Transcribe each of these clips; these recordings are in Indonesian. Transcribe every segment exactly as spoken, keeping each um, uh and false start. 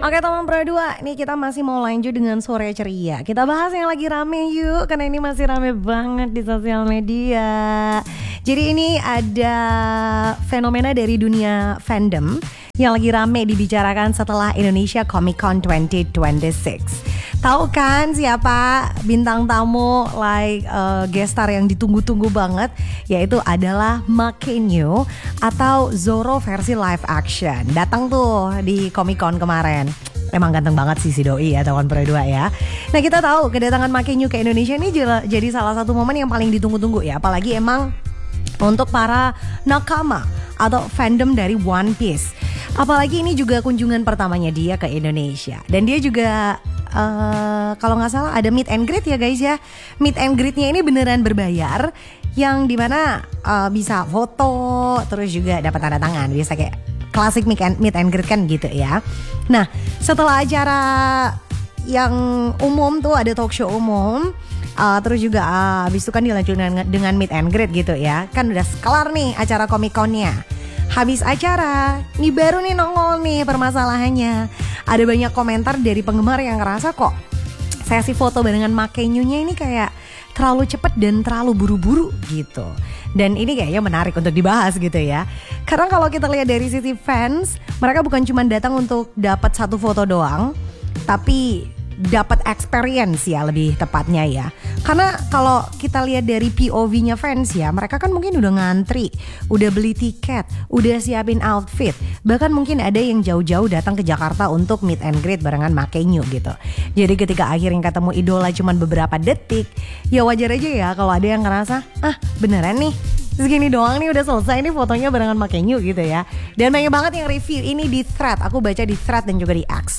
Oke teman Pro dua, nih kita masih mau lanjut dengan sore ceria. Kita bahas yang lagi rame yuk, karena ini masih rame banget di sosial media. Jadi ini ada fenomena dari dunia fandom yang lagi rame dibicarakan setelah Indonesia Comic Con dua ribu dua puluh enam. Tahu kan siapa bintang tamu like uh, guest star yang ditunggu-tunggu banget, yaitu adalah Mackenyu atau Zoro versi live action. Datang tuh di Comic Con kemarin. Emang ganteng banget sih si doi ya, Tawan Pro dua ya. Nah kita tahu kedatangan Mackenyu ke Indonesia ini jadi salah satu momen yang paling ditunggu-tunggu ya. Apalagi emang untuk para nakama atau fandom dari One Piece. Apalagi ini juga kunjungan pertamanya dia ke Indonesia. Dan dia juga uh, kalau gak salah ada meet and greet ya guys ya. Meet and greetnya ini beneran berbayar, yang dimana uh, bisa foto, terus juga dapat tanda tangan. Biasa kayak klasik meet and, meet and greet kan gitu ya. Nah setelah acara yang umum tuh ada talk show umum, uh, terus juga uh, habis itu kan dilanjutkan dengan, dengan meet and greet gitu ya. Kan udah kelar nih acara Comic Con-nya. Habis acara, nih baru nih nongol nih permasalahannya. Ada banyak komentar dari penggemar yang ngerasa kok sesi foto barengan Mackenyu-nya ini kayak terlalu cepat dan terlalu buru-buru gitu. Dan ini kayaknya menarik untuk dibahas gitu ya. Karena kalau kita lihat dari sisi fans, mereka bukan cuma datang untuk dapat satu foto doang, tapi dapat experience ya lebih tepatnya ya. Karena kalau kita lihat dari P O V-nya fans ya, mereka kan mungkin udah ngantri, udah beli tiket, udah siapin outfit. Bahkan mungkin ada yang jauh-jauh datang ke Jakarta untuk meet and greet barengan Mackenyu gitu. Jadi ketika akhirnya ketemu idola cuman beberapa detik, ya wajar aja ya kalau ada yang ngerasa, ah beneran nih segini doang nih udah selesai nih fotonya barengan Mackenyu gitu ya. Dan banyak banget yang review ini di thread, aku baca di thread dan juga di X.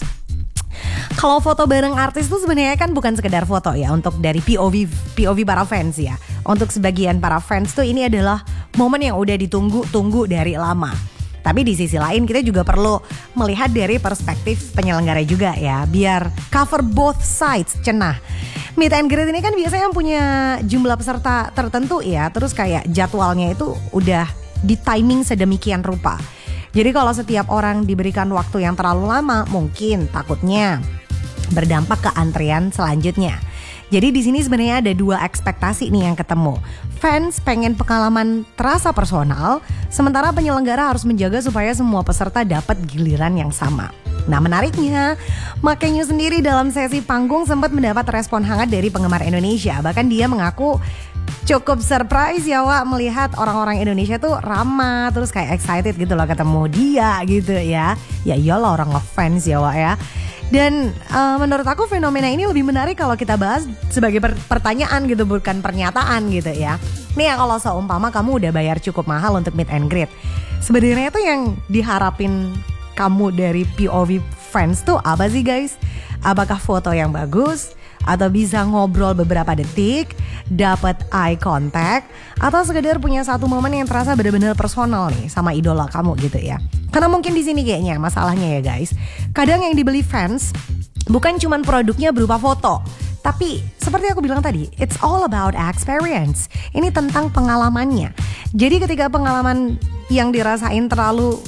Kalau foto bareng artis tuh sebenarnya kan bukan sekedar foto ya, untuk dari P O V P O V para fans ya. Untuk sebagian para fans tuh ini adalah momen yang udah ditunggu-tunggu dari lama. Tapi di sisi lain kita juga perlu melihat dari perspektif penyelenggara juga ya, biar cover both sides cenah. Meet and greet ini kan biasanya punya jumlah peserta tertentu ya, terus kayak jadwalnya itu udah di timing sedemikian rupa. Jadi kalau setiap orang diberikan waktu yang terlalu lama, mungkin takutnya berdampak ke antrian selanjutnya. Jadi di sini sebenarnya ada dua ekspektasi nih yang ketemu. Fans pengen pengalaman terasa personal, sementara penyelenggara harus menjaga supaya semua peserta dapat giliran yang sama. Nah menariknya, Mackenyu sendiri dalam sesi panggung sempat mendapat respon hangat dari penggemar Indonesia. Bahkan dia mengaku cukup surprise ya Wak, melihat orang-orang Indonesia tuh ramah, terus kayak excited gitu loh ketemu dia gitu ya. Ya iyalah orang ngefans ya Wak ya. Dan uh, menurut aku fenomena ini lebih menarik kalau kita bahas sebagai per- pertanyaan gitu, bukan pernyataan gitu ya. Nih ya kalau seumpama kamu udah bayar cukup mahal untuk meet and greet, sebenarnya tuh yang diharapin kamu dari P O V fans tuh apa sih guys? Apakah foto yang bagus? Atau bisa ngobrol beberapa detik, dapat eye contact, atau sekedar punya satu momen yang terasa benar-benar personal nih sama idola kamu gitu ya. Karena mungkin di sini kayaknya masalahnya ya guys. Kadang yang dibeli fans bukan cuman produknya berupa foto, tapi seperti aku bilang tadi, it's all about experience. Ini tentang pengalamannya. Jadi ketika pengalaman yang dirasain terlalu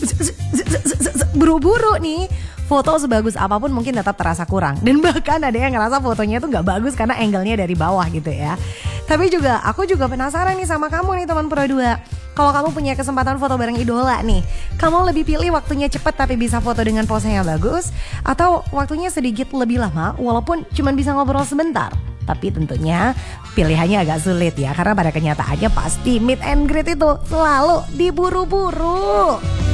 buru-buru nih, foto sebagus apapun mungkin tetap terasa kurang. Dan bahkan ada yang ngerasa fotonya tuh gak bagus karena angle-nya dari bawah gitu ya. Tapi juga aku juga penasaran nih sama kamu nih teman Pro dua. Kalau kamu punya kesempatan foto bareng idola nih, kamu lebih pilih waktunya cepet tapi bisa foto dengan pose yang bagus, atau waktunya sedikit lebih lama walaupun cuma bisa ngobrol sebentar? Tapi tentunya pilihannya agak sulit ya, karena pada kenyataannya pasti meet and greet itu selalu diburu-buru.